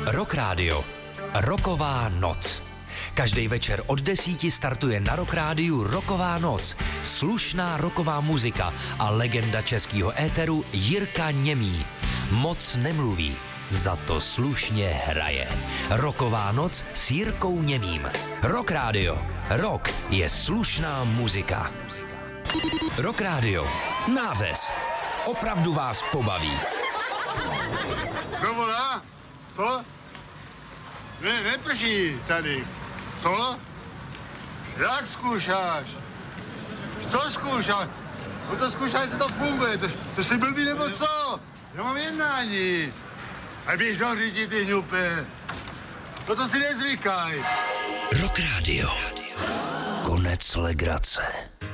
Rock Radio. Rocková noc. Každý večer od 10 startuje na Rock Rádiu Rocková noc. Slušná rocková muzika a legenda českého éteru Jirka Němý. Moc nemluví, za to slušně hraje. Rocková noc s Jirkou Němým. Rock Radio. Rock je slušná muzika. Rock Radio. Nářez. Opravdu vás pobaví. No volá? Co? Neprší tady. Co? Jak zkoušáš? Co zkoušáš? No to zkoušáš, jestli to funguje. To jsi blbý nebo co? Já mám jednání. A běž do řídí, ty hňupe. Toto si nezvykaj. Rock Radio. Konec legrace.